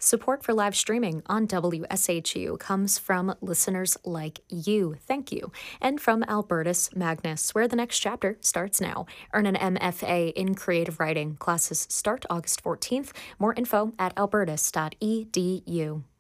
Support for live streaming on WSHU comes from listeners like you. Thank you. And from Albertus Magnus, where the next chapter starts now. Earn an MFA in creative writing. Classes start August 14th. More info at albertus.edu.